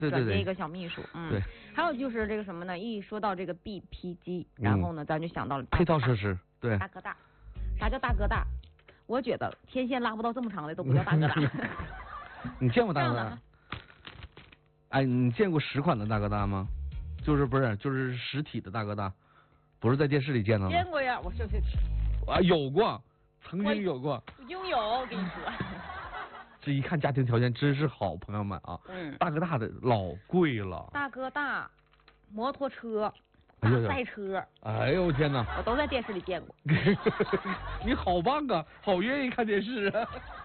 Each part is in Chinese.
转接一个小秘书。 对。 还有就是这个什么呢？一说到这个 BP 机，然后呢，咱就想到了配套设施。对。 大哥大，啥叫大哥大？我觉得天线拉不到这么长的都不叫大哥大。 你见过大哥大？哎，你见过实款的大哥大吗？就是实体的大哥大，不是在电视里见到的。 见过呀，我有过，曾经有过。 拥有，我跟你说。 这一看家庭条件真是好，朋友们啊。大哥大的老贵了。 大哥大，摩托车。大赛车， 哎呦我天哪！ 我都在电视里见过。 你好棒啊，好愿意看电视啊。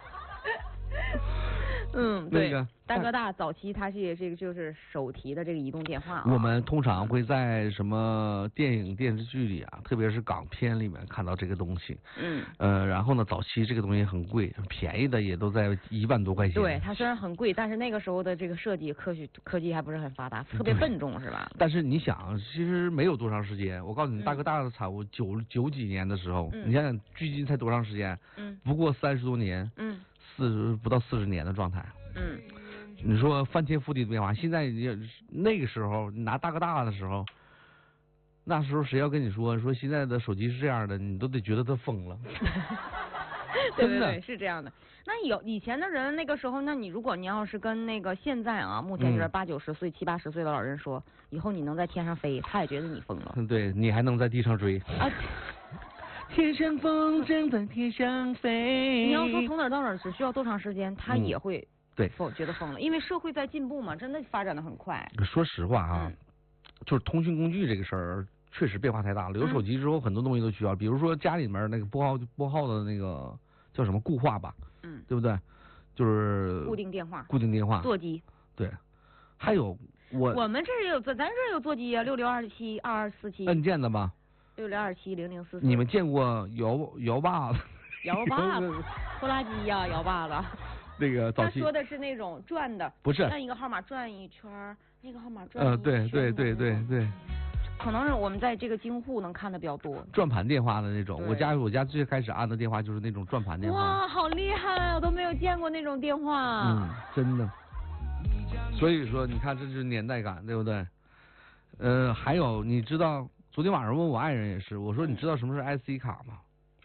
对，大哥大早期它是这个就是手提的这个移动电话。 我们通常会在什么电影电视剧里啊，特别是港片里面看到这个东西。然后呢，早期这个东西很贵，便宜的也都在1万多块钱。 对，它虽然很贵，但是那个时候的这个设计科技还不是很发达，特别笨重是吧？ 但是你想，其实没有多长时间。我告诉你，大哥大的产物九几年的时候，你想想，距今才多长时间？不过30多年。不到40年的状态。你说翻天覆地的变化，现在那个时候你拿大哥大的时候，那时候谁要跟你说现在的手机是这样的，你都得觉得他疯了。 对，是这样的。那以前的人那个时候，那如果你要是跟那个现在啊，目前是80、90岁、70、80岁的老人说，以后你能在天上飞，他也觉得你疯了。 对，你还能在地上追。天上风筝在天上飞。 你要说从哪儿到哪儿只需要多长时间，他也会觉得疯了，因为社会在进步嘛，真的发展的很快。 说实话啊，就是通讯工具这个事儿确实变化太大了。有手机之后，很多东西都需要，比如说家里面那个拨号的那个叫什么固话吧，对不对？就是固定电话、座机。对， 还有我们这也有，咱这有座机啊，66272247。 按键的吧。 66270044。 你们见过摇把子？ 摇把子，拖拉机呀，摇把子。 那个早期。 他说的是那种转的， 不是按一个号码转一圈，那个号码转一圈。对。 可能是我们在这个京沪能看的比较多。 转盘电话的那种，我家最开始按的电话就是那种转盘电话。 哇，好厉害！我都没有见过那种电话。 真的。所以说，你看这就是年代感，对不对？还有你知道？昨天晚上问我爱人也是，我说你知道什么是 IC 卡吗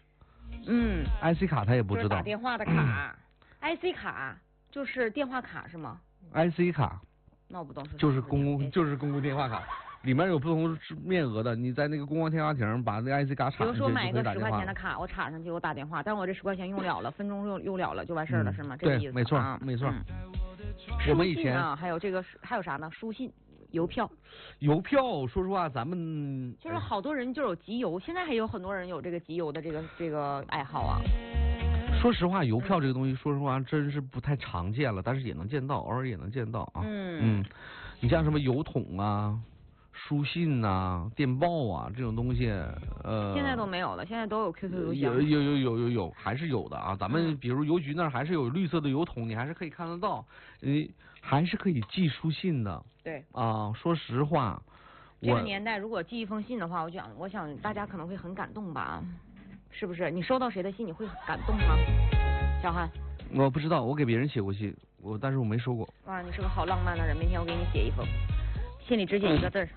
？IC 卡他也不知道。 就是打电话的卡。IC 卡就是电话卡是吗 ？IC 卡。 那我不懂是。 就是公共电话卡，里面有不同面额的，你在那个公共电话亭把那个 IC 卡插上去。 比如说买一个10块钱的卡，我插上去我打电话，但我这10块钱用了，分钟用了就完事儿了是吗？这个意思。 对，没错。我们以前啊，还有啥呢？书信。邮票， 说实话，咱们就是好多人就有集邮，现在还有很多人有这个集邮的这个爱好啊。 说实话，邮票这个东西，说实话真是不太常见了，但是也能见到，偶尔也能见到啊。你像什么邮筒啊、书信啊、电报啊这种东西， 现在都没有了，现在都有 QQ 邮箱。 有，还是有的啊。咱们比如邮局那儿还是有绿色的邮筒，你还是可以看得到，还是可以寄书信的。 对啊，说实话， 这个年代如果寄一封信的话，我想大家可能会很感动吧，是不是？你收到谁的信你会很感动吗？小汉， 我不知道，我给别人写过信，但是我没收过。 哇，你是个好浪漫的人，明天我给你写一封，信里只写一个字儿。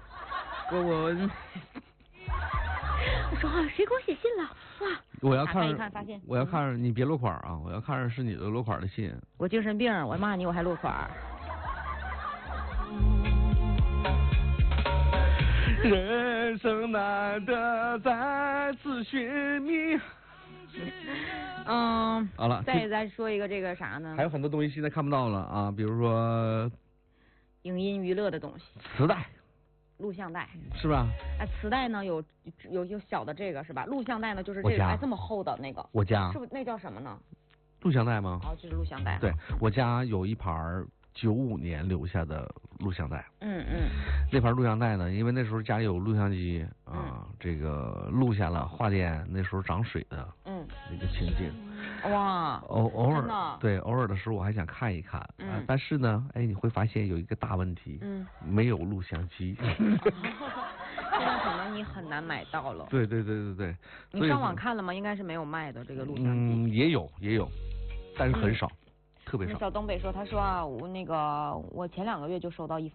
我说谁给我写信了？哇！ 我要看一看，发现我要看你别落款啊！我要看是你的落款的信。 我精神病，我骂你我还落款。 人生难得再次寻觅。好了， 再说一个这个啥呢？ 还有很多东西现在看不到了啊，比如说影音娱乐的东西， 磁带、 录像带， 是吧？ 哎，磁带呢有小的这个是吧？录像带呢就是这个这么厚的那个。 我家是不是那叫什么呢？ 录像带吗？ 哦，就是录像带。 对，我家有一盘95年留下的录像带。那盘录像带呢，因为那时候家里有录像机啊，这个录下了桦甸那时候涨水的那个情景。 哇， 偶尔对，偶尔的时候我还想看一看但是呢，哎，你会发现有一个大问题，没有录像机。现在可能你很难买到了。 对。你上网看了吗？应该是没有卖的这个录像机。 也有，但是很少。 特别少。 小东北说，他说啊，我前2个月就收到一封